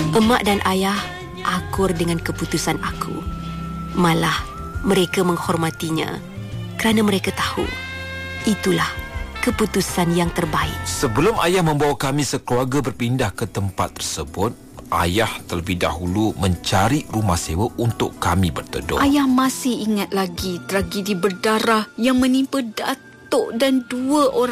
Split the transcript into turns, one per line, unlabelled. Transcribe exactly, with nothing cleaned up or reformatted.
Emak dan ayah akur dengan keputusan aku. Malah mereka menghormatinya kerana mereka tahu itulah keputusan yang terbaik.
Sebelum ayah membawa kami sekeluarga berpindah ke tempat tersebut, ayah terlebih dahulu mencari rumah sewa untuk kami berteduh.
Ayah masih ingat lagi tragedi berdarah yang menimpa Datuk dan dua orang